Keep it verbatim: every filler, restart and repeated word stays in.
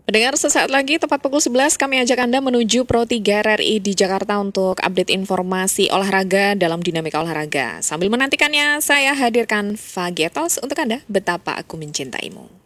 Pendengar, sesaat lagi tepat pukul sebelas kami ajak Anda menuju Pro tiga R R I di Jakarta untuk update informasi olahraga dalam dinamika olahraga. Sambil menantikannya, saya hadirkan Fagetos untuk Anda, Betapa Aku Mencintaimu.